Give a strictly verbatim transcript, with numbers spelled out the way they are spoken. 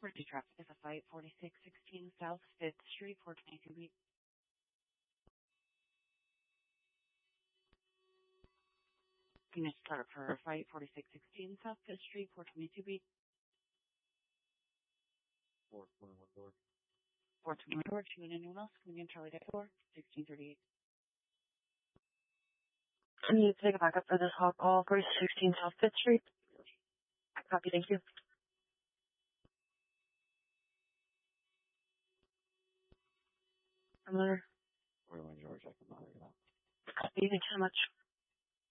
Emergency traffic is a flight forty-six sixteen South fifth Street, four twenty-two B. Can you start for flight forty-six sixteen South fifth Street, four twenty-two B? four twenty-one door. four twenty-one door, two and anyone else? Coming in Charlie Deck four, sixteen thirty-eight. I need to take a backup for this hot call, forty-six sixteen South fifth Street. Copy, thank you. I'm there. forty-one George, I can monitor that. Copy, thanks so much.